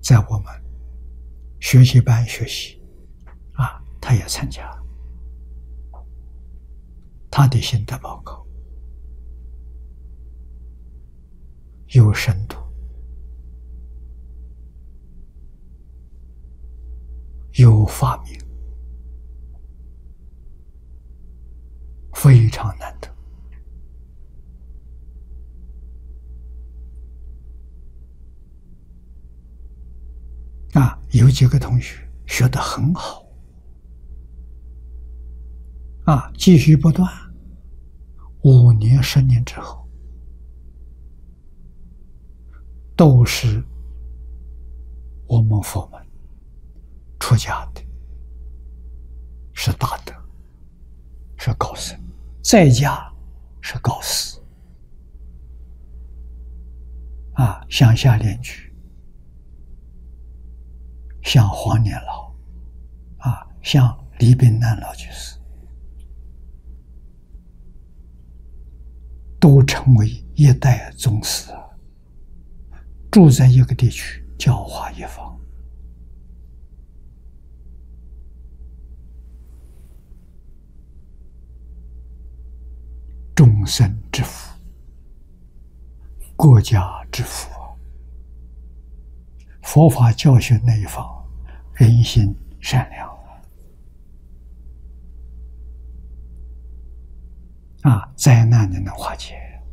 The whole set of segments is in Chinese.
在我们学习班学习他也参加，他的心得报告有深度，有发明，非常难得。有几个同学学得很好，继续不断，5年、10年之后，都是我们佛门出家的，是大德，是高僧，在家是高士，像下联居，像黄年老，像李炳南老居士，都成为一代宗师，住在一个地区，教化一方。众生之福，国家之福，佛法教学那一方，人心善良灾难的能化解。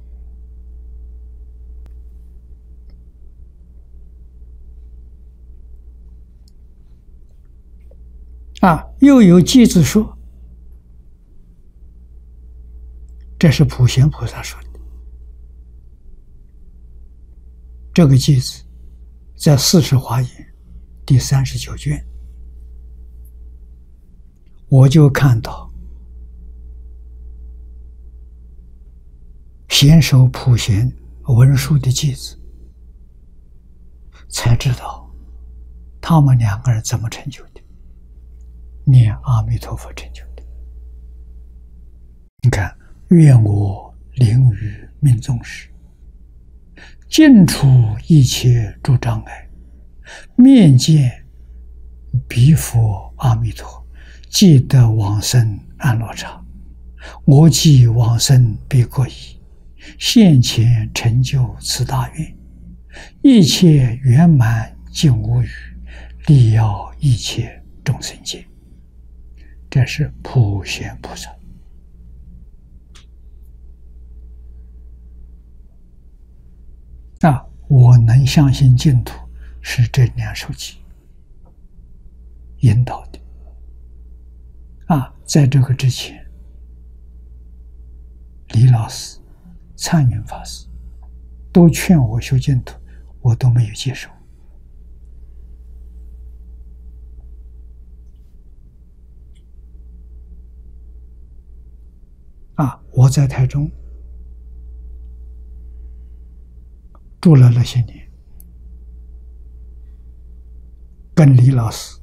又有偈子说，这是普贤菩萨说的。这个偈子在《四时华严》第39卷，我就看到贤首普贤文殊的偈子，才知道他们2个人怎么成就的，念阿弥陀佛成就的。你看，愿我灵于命终时，尽除一切诸障碍，面见彼佛阿弥陀，即得往生安乐刹。我既往生彼国矣，现前成就此大愿，一切圆满尽无余，利要一切众生界。这是普贤菩萨。我能相信净土是这2首偈引导的。在这个之前，李老师、灿云法师都劝我修净土，我都没有接受。我在台中住了那些年，跟李老师